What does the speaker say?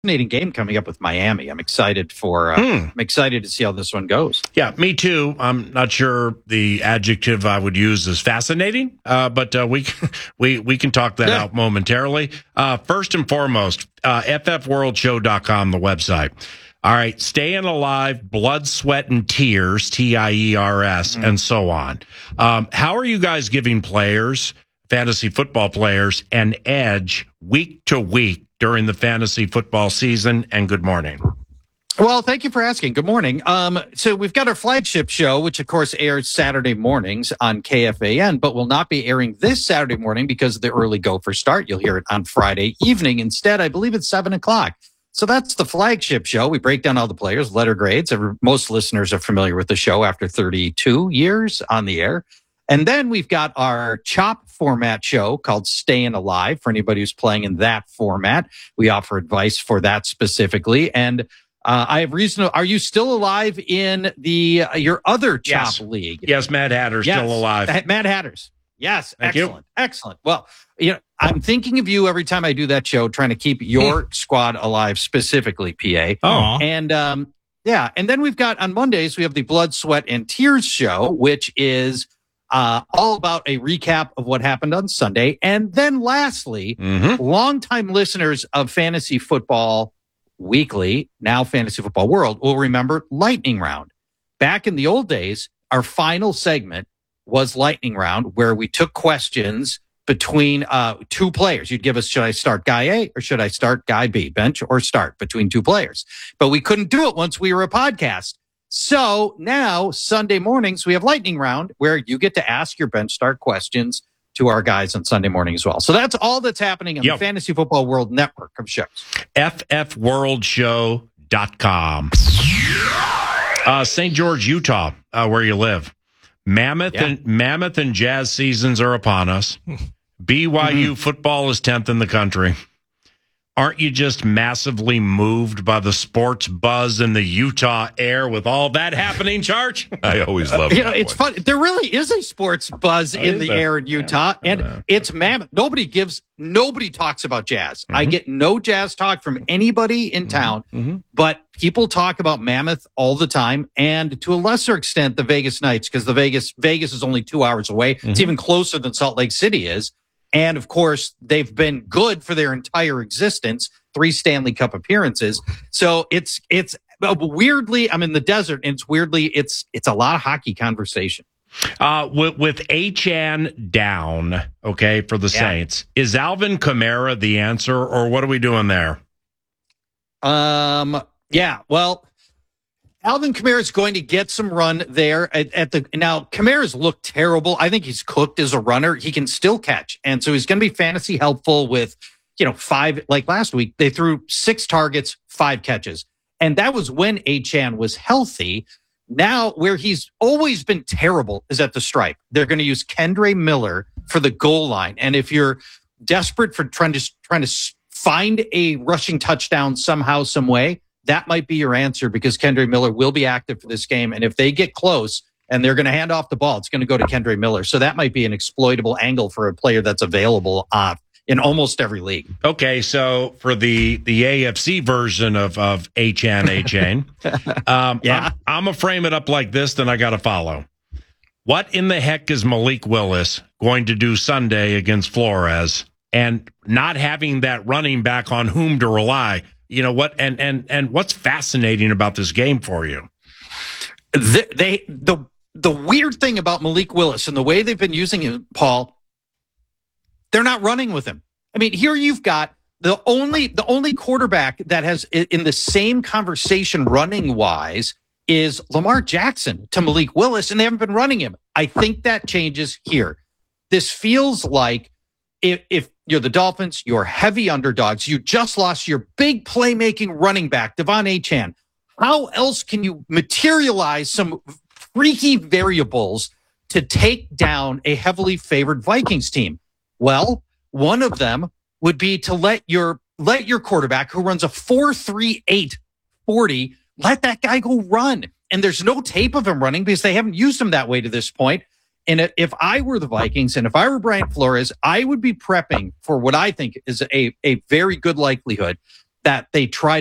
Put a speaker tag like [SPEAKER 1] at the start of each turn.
[SPEAKER 1] fascinating game coming up with Miami. I'm excited for. I'm excited to see how this one goes.
[SPEAKER 2] Yeah, me too. I'm not sure the adjective I would use is fascinating, but we can talk that out momentarily. First and foremost, ffworldshow.com, the website. All right, staying alive, blood, sweat, and tears, TIERS, and so on. How are you guys giving players, fantasy football players, an edge week to week during the fantasy football season? And good morning.
[SPEAKER 1] Well, thank you for asking. Good morning. So we've got our flagship show, which of course airs Saturday mornings on KFAN, but will not be airing this Saturday morning because of the early Gopher start. You'll hear it on Friday evening instead. I believe it's 7:00. So that's the flagship show. We break down all the players, letter grades. Most listeners are familiar with the show after 32 years on the air. And then we've got our CHOP format show called Staying Alive for anybody who's playing in that format. We offer advice for that specifically. And I have reason to, are you still alive in your other CHOP league?
[SPEAKER 2] Yes, Mad Hatter's still alive.
[SPEAKER 1] Mad Hatters. Yes,
[SPEAKER 2] Thank
[SPEAKER 1] excellent.
[SPEAKER 2] you.
[SPEAKER 1] Excellent. Well, I'm thinking of you every time I do that show, trying to keep your squad alive, specifically, PA.
[SPEAKER 2] Oh.
[SPEAKER 1] And and then we've got on Mondays, we have the Blood, Sweat, and Tears show, which is all about a recap of what happened on Sunday. And then lastly, longtime listeners of Fantasy Football Weekly, now Fantasy Football World, will remember Lightning Round. Back in the old days, our final segment was Lightning Round, where we took questions between two players. You'd give us, should I start guy A or should I start guy B? Bench or start between two players. But we couldn't do it once we were a podcast. So now, Sunday mornings, we have Lightning Round, where you get to ask your bench start questions to our guys on Sunday morning as well. So that's all that's happening on the Fantasy Football World network of shows.
[SPEAKER 2] ffworldshow.com. St. George, Utah, where you live. Mammoth and Jazz seasons are upon us. BYU football is 10th in the country. Aren't you just massively moved by the sports buzz in the Utah air with all that happening, Charge?
[SPEAKER 3] I always love it.
[SPEAKER 1] It's fun. There really is a sports buzz in the air in Utah, and it's Mammoth. Nobody talks about Jazz. I get no Jazz talk from anybody in town, but people talk about Mammoth all the time, and to a lesser extent, the Vegas Knights, because the Vegas is only 2 hours away. It's even closer than Salt Lake City is. And of course, they've been good for their entire existence, 3 Stanley Cup appearances. So it's weirdly, I'm in the desert, and it's a lot of hockey conversation.
[SPEAKER 2] With Achane down, okay, for the Saints, is Alvin Kamara the answer, or what are we doing there?
[SPEAKER 1] Well, Alvin Kamara is going to get some run there now. Kamara's looked terrible. I think he's cooked as a runner. He can still catch. And so he's going to be fantasy helpful with, 5, like last week, they threw 6 targets, 5 catches. And that was when Achane was healthy. Now, where he's always been terrible is at the stripe. They're going to use Kendre Miller for the goal line. And if you're desperate for trying to find a rushing touchdown somehow, some way, that might be your answer, because Kendre Miller will be active for this game. And if they get close and they're going to hand off the ball, it's going to go to Kendre Miller. So that might be an exploitable angle for a player that's available in almost every league.
[SPEAKER 2] Okay, so for the AFC version of Achane, I'm going to frame it up like this, then I got to follow. What in the heck is Malik Willis going to do Sunday against Flores, and not having that running back on whom to rely? You know what? And what's fascinating about this game for you?
[SPEAKER 1] The weird thing about Malik Willis and the way they've been using him, Paul, they're not running with him. I mean, here you've got the only quarterback that has in the same conversation running wise is Lamar Jackson to Malik Willis, and they haven't been running him. I think that changes here. This feels like if you're the Dolphins, you're heavy underdogs. You just lost your big playmaking running back, Devon Achane. How else can you materialize some freaky variables to take down a heavily favored Vikings team? Well, one of them would be to let your quarterback, who runs a 4.38 40, let that guy go run. And there's no tape of him running because they haven't used him that way to this point. And if I were the Vikings and if I were Brian Flores, I would be prepping for what I think is a very good likelihood that they try